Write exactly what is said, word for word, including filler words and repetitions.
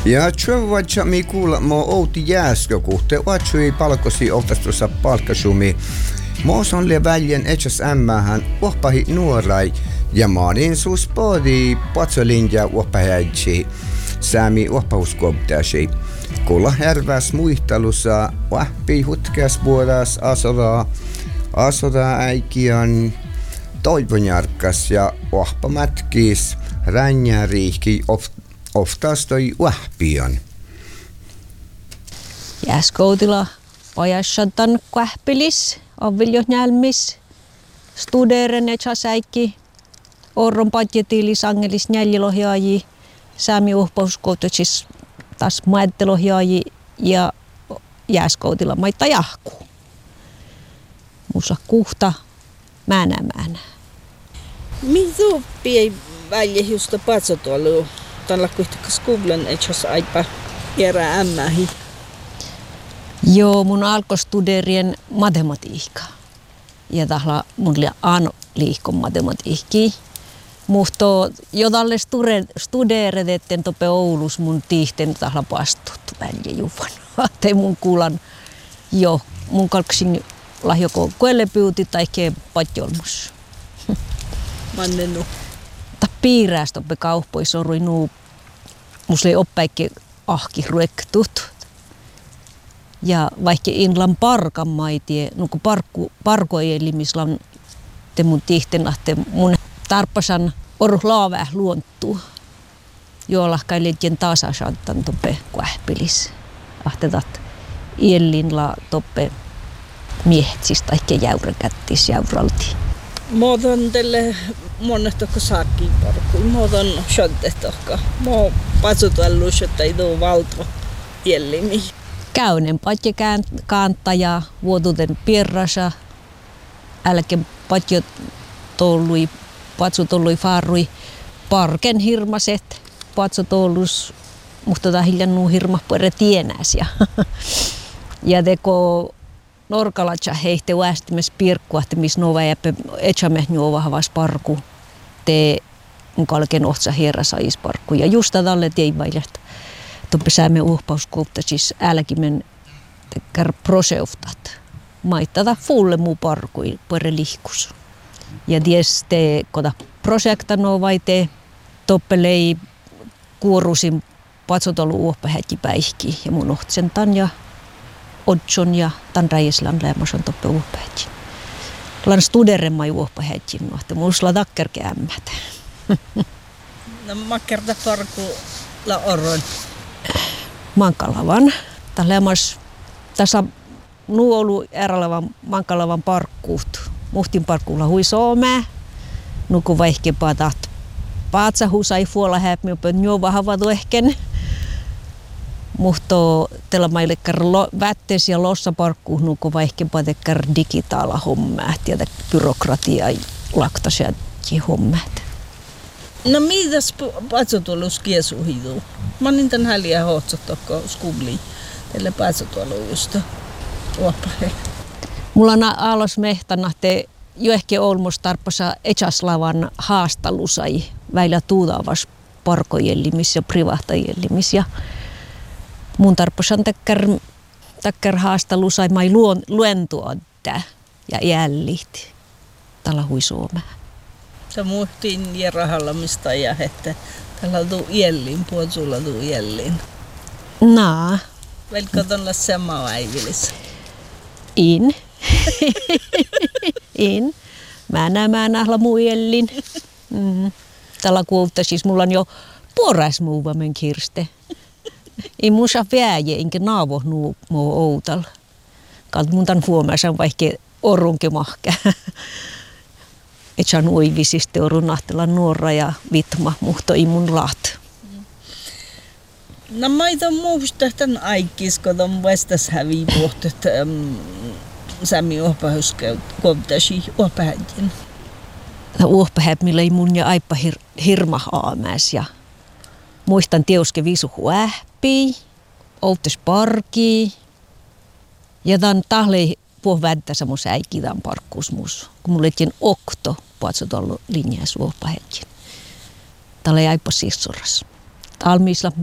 Ja tjövatsa mi kuulla mo outi jääskö kuhte vatsui palkosi oftastussa palkkasumi. Moos on le väljen etsäs ämmähän uopahi nuorai ja maanin suus podi patsolinja uopahäitsi. Säämi uopahuskuoptaasi. Kuulla härväs muistelussa uoppi hutkeas vuodas asoraa. Asoraa äikian toivonjarkas ja uopamätkis ränjäriihki of, oftastoi uoppion. Jääskoutila pajassantan kähpilis, avviljosnälmis, studeren etsäsäikki, orron patjetiilis angelis näljilohjaaji, säämi uhpauskoutosis taas maettelohjaaji ja jääskoutila maita jahkuu. Musa kuhta määnä määnä. Mitä pii väljehusta patsotuolu? Tällä kuitenkin skolan etsäs aipa järä ämmähi. Joo, mun alkoi studerien matematiikkaa. Ja tahla mun oli an liikon matematiikki. Mutta jotalle studeeretetten tope Oulus mun tiihten tahla pastut väljejuvan. Te mun kuulan jo mun kalksin lahjoko kuellepiuti tai ke patjolmus. Mannenu. Ta piirääs tope kauppoi sorui nuu. Mus oli oppäikki ahki ruektut. Ja vaikka inlan parkan maitie, nuku parkku parkoelimislan te mun tihten ahte mun tarpasan oru laavää luontuu. Jolla kailitjen tasasantan tope kuähpilis. Ahtetat iellinla tope miehitsis taikka jäyräkättis jäyralti. Muoton tälle monestako saakkiin parkuun. Muoton shottetokka. Muo patsutuellus, että ei tuu valto iellimi. Käynen patje kantaja, vuotuten pierrasa, älken patjo tollui, patsu tollui farrui, parken hirmaset, patsu tollus, mutta ta hiljan nuu hirma puere tienäs. Ja, ja teko norkalatsa heihte väestimes pirkkuahte, miss nova jäppe etsämeh nuova havas parku, te kalken ohtsa hierrasa isparku. Ja just tälle teivailasta. Tuppe säämme uhpauskuupta siis älkimen tekkär proseuftat. Maittata fulle muu parkui puere lihkus. Ja ties te kota projekta no vai te toppelei kuorusin patsotolu uhpahäti päihki ja mun ohtsen tan ja odson ja tan räjeslan lämmas on toppe uhpahäti. Lan studeremma uhpahäti no, että muusla takkerke ämmät. No makkerta parku la orron. Mankalavan. Tällaimas tässä nuu ollut erälevan Mankalavan parkkuut. Muhtin parkkuulla hui Suomea. Nuku vaihkepaa taht paatsa husai fuola häpmi opet juova havatu ehken. Mutta tällä maillekkar vättes ja lossa parkkuut nuku vaihkepaa tekkär digitaala hommat ja byrokratia laktasia hommat. No mitäs patsotuolus kiesuhiduu? Mä oon niitä häliä hohtsotokko skubli. Teille patsotuolujusta. Uoppahe. Mulla on aalos mehtana, että jo ehkä olmos tarppasa etsäslavan haastalusai väillä tuudavas parkojellimis ja privahtajellimis. Ja mun tarppasan takkar, takkar haastalusai mai luon, luentua ja jällit. Tällä hui Suomea. Sä muhtiin ja rahallamista ja että tällä tuu iellin, puolsulla tuu iellin. Naa. Velkot on olla sama äivilis. In. In. Mä näen mä nähdä muu iellin. Mm. Tällä kuulta siis mulla on jo puoras muuva men kirste. Ei mun saa vääjä, enkä naavo nuu muu outal. Kalt mun tan huomaasan vaikka orunke mahkä. Etsän uivisiste orun nahtella nuora ja vitma, mutta ei mun laat. No mä ito muusta tämän aikis, kun on vastas häviä puhut, että um, Sami uhpahuskäyttäisi uhpahäjin. Uhpahäjmillä ei mun ja aipa hir, hirma aamäs ja muistan teuske visu huähpi, outtes parki ja tämän tahlei puh vänttä samos äikitään parkkuusmus, kun mulle etsin okto puhutsot ollut linjaa suopahäjin. Tällä ei aipa sissuras. Almiisla